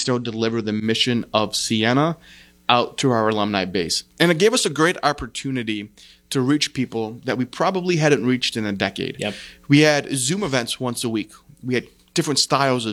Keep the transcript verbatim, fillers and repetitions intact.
still deliver the mission of Siena out to our alumni base. And it gave us a great opportunity to reach people that we probably hadn't reached in a decade. Yep. We had Zoom events once a week. We had different styles of